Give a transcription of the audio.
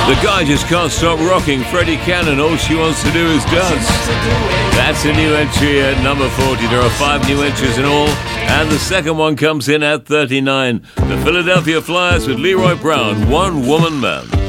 The guy just can't stop rocking. Freddie Cannon, all she wants to do is dance. That's a new entry at number 40. There are 5 new entries in all, and the second one comes in at 39. The Philadelphia Flyers with Leroy Brown, One Woman Man.